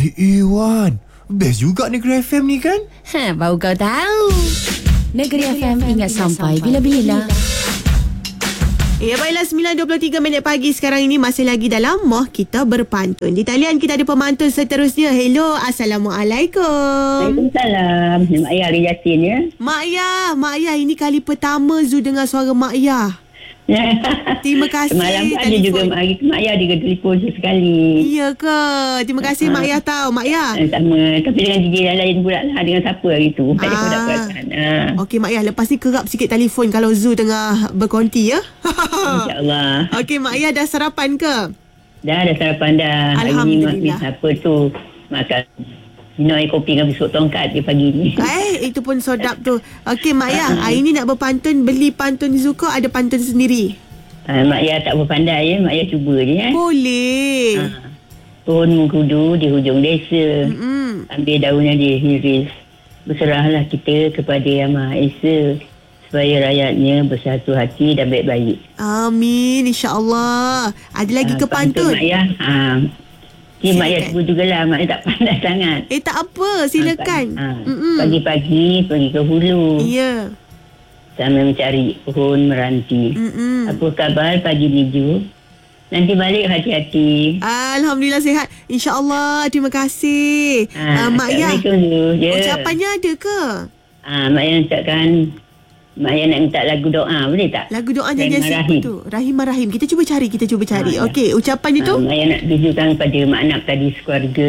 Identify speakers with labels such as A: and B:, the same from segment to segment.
A: Wan, best juga Negeri FM ni kan?
B: Baru kau tahu. Negeri FM ingat sampai bila-bila.
C: Ya, baiklah, 9.23 pagi sekarang ini masih lagi dalam Moh Kita Berpantun. Di talian kita ada pemantun seterusnya. Hello, Assalamualaikum.
D: Waalaikumsalam. Mak Ayah Ali Yasin ya.
C: Mak Ayah, ini kali pertama Zu dengar suara Mak Ayah. Terima kasih.
D: Semalam ada juga Mak Ayah dia telefon sekali.
C: Iya ke? Terima kasih Mak Ayah tahu, Mak Ayah.
D: Sama, tapi dengan DJ yang lain pula lah. Dengan siapa hari tu. Tak ada perasan.
C: Okey Mak Ayah, lepas ni kerap sikit telefon kalau Zu tengah berkonti ya.
D: InsyaAllah.
C: Okey Mak Ayah, dah sarapan ke?
D: Dah sarapan dah.
C: Alhamdulillah.
D: Hari ni apa tu makan minum air kopi dengan biskut tongkat dia pagi ni.
C: Itu pun sedap tu. Okey Mak Ayah, hari ni nak berpantun, beli pantun Zu ke ada pantun sendiri?
D: Mak Ayah tak berpandai ya. Mak Ayah cuba je ya.
C: Boleh.
D: Pohon mengkudu di hujung desa. Ambil daunnya dihiris. Berserahlah kita kepada Yang Maha Esa, supaya rakyatnya bersatu hati dan baik-baik.
C: Amin, insya-Allah. Ada lagi ke pantun?
D: Mak Ayah. Mak Ayah cuba jugalah. Mak Ayah tak pandai sangat.
C: Tak apa, silakan.
D: Pagi-pagi pergi ke hulu.
C: Ya.
D: Sambil mencari pohon meranti. Apa khabar pagi ni Ju? Nanti balik hati-hati.
C: Alhamdulillah sihat. InsyaAllah. Terima kasih. Mak Ayah, ucapannya ada ke?
D: Mak Ayah ucapkan, Mak Ayah nak minta lagu doa. Boleh tak?
C: Lagu doa yang siapa tu? Rahim. Kita cuba cari. Okey, ucapannya tu?
D: Mak Ayah nak tujukan pada mak anak tadi sekeluarga.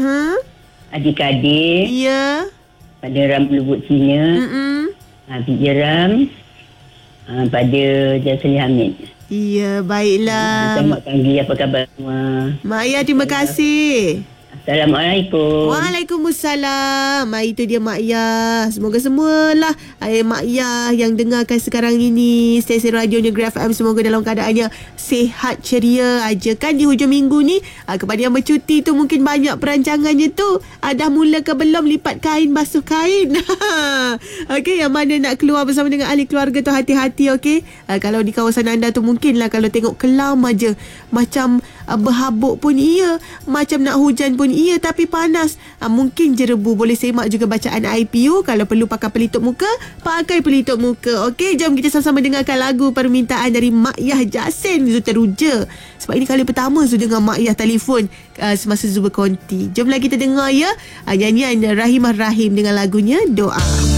D: Adik-adik.
C: Ya.
D: Pada Ram Lubuk Cina. Habib Jeram. Pada Jasli Hamid.
C: Ya, baiklah.
D: Selamat pagi, apa khabar semua?
C: Mak Ayah, terima kasih.
D: Assalamualaikum.
C: Waalaikumsalam. Itu dia Mak Ayah. Semoga semualah Mak Ayah yang dengarkan sekarang ini stesen radio Negeri FM, semoga dalam keadaannya sihat ceria aja kan di hujung minggu ni. Kepada yang bercuti tu mungkin banyak perancangannya tu. Dah mula ke belum lipat kain, basuh kain? Okey, yang mana nak keluar bersama dengan ahli keluarga tu hati-hati, okey. Kalau di kawasan anda tu mungkinlah kalau tengok kelam aja macam berhabuk pun iya, macam nak hujan pun iya, tapi panas. Mungkin jerebu. Boleh semak juga bacaan IPU. Kalau perlu pakai pelitup muka, pakai pelitup muka. Okey, jom kita sama-sama dengarkan lagu permintaan dari Mak Yah Jasin. Zu teruja sebab ini kali pertama Zu dengar Mak Yah telefon semasa Zu berkonti. Jomlah kita dengar ya nyanyian Rahimah Rahim dengan lagunya Doa.